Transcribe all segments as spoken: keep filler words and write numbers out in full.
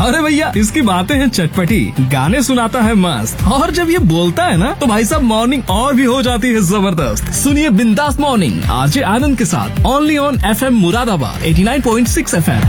अरे भैया इसकी बातें हैं चटपटी, गाने सुनाता है मस्त, और जब ये बोलता है ना तो भाई साहब मॉर्निंग और भी हो जाती है जबरदस्त। सुनिए बिंदास मॉर्निंग आरजे आनंद के साथ only on FM Moradabad eighty nine point six FM.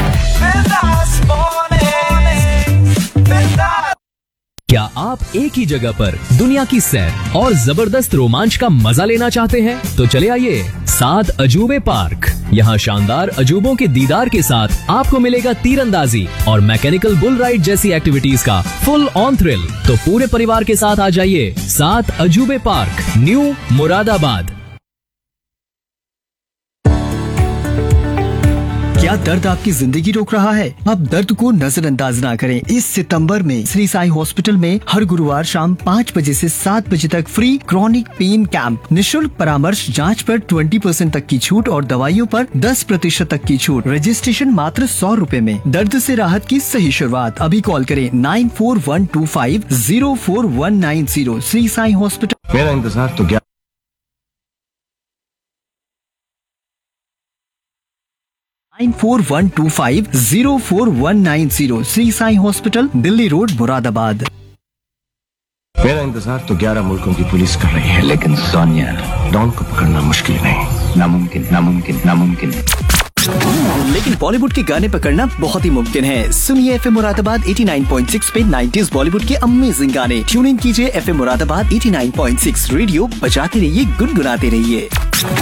क्या आप एक ही जगह पर दुनिया की सैर और जबरदस्त रोमांच का मजा लेना चाहते हैं? तो चले आइए सात अजूबे पार्क। यहाँ शानदार अजूबों के दीदार के साथ आपको मिलेगा तीरंदाजी और मैकेनिकल बुल राइड जैसी एक्टिविटीज का फुल ऑन थ्रिल। तो पूरे परिवार के साथ आ जाइए सात अजूबे पार्क, न्यू मुरादाबाद। क्या दर्द आपकी जिंदगी रोक रहा है? अब दर्द को नजरअंदाज ना करें। इस सितंबर में श्री साई हॉस्पिटल में हर गुरुवार शाम पाँच बजे से सात बजे तक फ्री क्रॉनिक पेन कैंप, निशुल्क परामर्श, जांच पर बीस परसेंट तक की छूट और दवाइयों पर दस प्रतिशत तक की छूट। रजिस्ट्रेशन मात्र सौ रूपए में। दर्द से राहत की सही शुरुआत। अभी कॉल करें nine four one two five zero four one nine zero. Shri Sai hospital. मेरा इंतजार तो क्या nine four one two five zero four one nine zero. Shri Sai hospital, Delhi road, Moradabad. मेरा इंतजार तो ग्यारह मुल्कों की पुलिस कर रही है, लेकिन सोनिया डॉन को पकड़ना मुश्किल नहीं, नामुमकिन नामुमकिन नामुमकिन। लेकिन बॉलीवुड के गाने पकड़ना बहुत ही मुमकिन है। सुनिए FM Moradabad eighty nine point six पे नाइंटीज़ बॉलीवुड के अमेजिंग गाने। ट्यून इन कीजिए FM Moradabad eighty nine point six. Radio बजाते रहिए, गुनगुनाते रहिए।